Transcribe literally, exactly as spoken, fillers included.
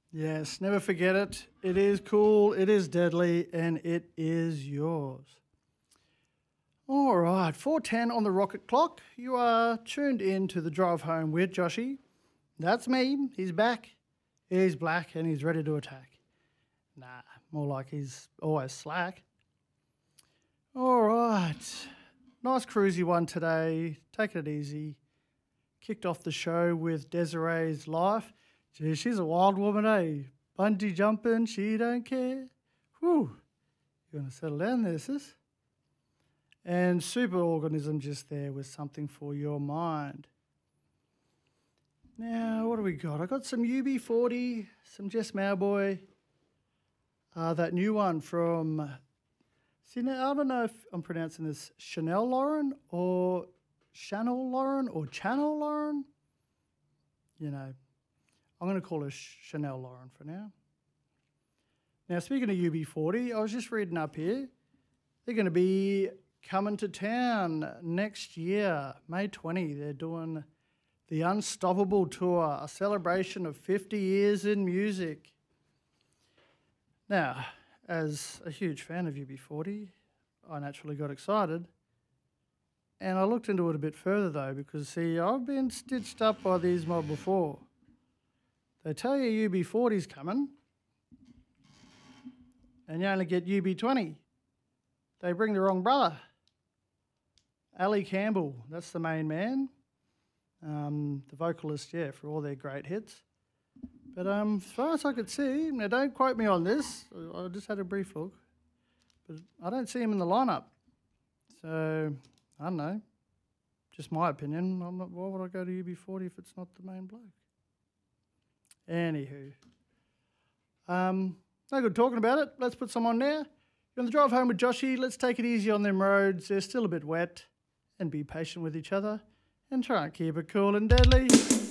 Yes, never forget it. It is cool, it is deadly, and it is yours. All right, four ten on the rocket clock. You are tuned in to the drive home with Joshy. That's me. He's back. He's black and he's ready to attack. Nah, more like he's always slack. All right. Nice cruisy one today. Taking it easy. Kicked off the show with Desiree's Life. Gee, she's a wild woman, eh? Bungee jumping, she don't care. Whew. You're going to settle down there, sis. And Superorganism just there with something for your mind. Now, what do we got? I got some U B forty, some Jess Mauboy. Uh, that new one from, see now, I don't know if I'm pronouncing this Chanel Lauren or Chanel Lauren or Channel Lauren. You know, I'm going to call her Chanel Lauren for now. Now, speaking of U B forty, I was just reading up here. They're going to be coming to town next year, May twentieth. They're doing the Unstoppable Tour, a celebration of fifty years in music. Now, as a huge fan of U B forty, I naturally got excited. And I looked into it a bit further, though, because, see, I've been stitched up by these mob before. They tell you U B forty's coming, and you only get U B twenty. They bring the wrong brother. Ali Campbell, that's the main man. Um, the vocalist, yeah, for all their great hits. But um, as far as I could see, now don't quote me on this, I just had a brief look, but I don't see him in the lineup. So, I don't know, just my opinion. I'm not, why would I go to U B forty if it's not the main bloke? Anywho, um, no good talking about it. Let's put some on now. You're on the drive home with Joshy. Let's take it easy on them roads. They're still a bit wet, and be patient with each other and try and keep it cool and deadly.